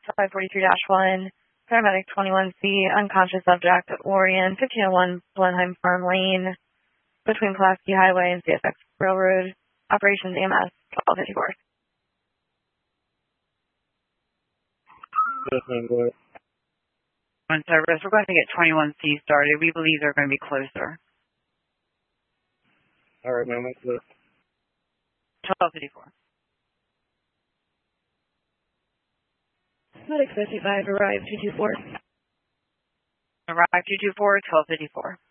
543-1, paramedic 21C, unconscious subject at Orion, 1501 Blenheim Farm Lane, between Pulaski Highway and CSX Railroad, operations EMS 1254. Yes, ma'am, go ahead. On service, we're going to get 21C started. We believe they're going to be closer. All right, ma'am, that's it. 1254. Medic 55, arrive 224. Arrive 224, 1254.